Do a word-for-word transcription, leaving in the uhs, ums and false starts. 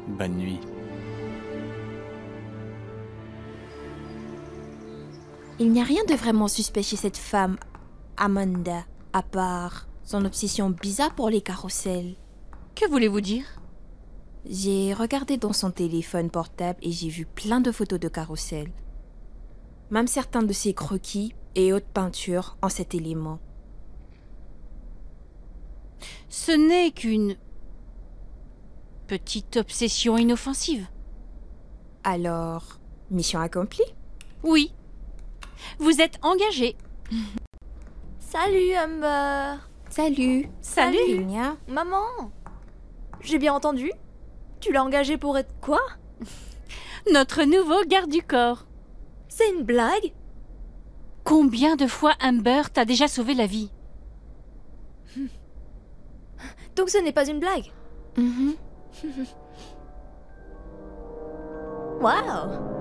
Bonne nuit. Il n'y a rien de vraiment suspect chez cette femme, Amanda, à part son obsession bizarre pour les carrousels. Que voulez-vous dire? J'ai regardé dans son téléphone portable et j'ai vu plein de photos de carrousels. Même certains de ses croquis et autres peintures en cet élément. Ce n'est qu'une petite obsession inoffensive. Alors, mission accomplie? Oui. Vous êtes engagé. Salut Amber. Salut. Salut. Kenya. Maman. J'ai bien entendu? Tu l'as engagé pour être quoi? Notre nouveau garde du corps. C'est une blague? Combien de fois Amber t'a déjà sauvé la vie? Donc ce n'est pas une blague? Mhm. Waouh!